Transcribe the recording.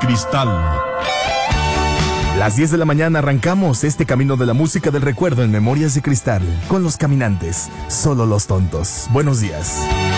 cristal. Las 10 de la mañana arrancamos este camino de la música del recuerdo en Memorias de Cristal con Los Caminantes, solo los tontos. Buenos días.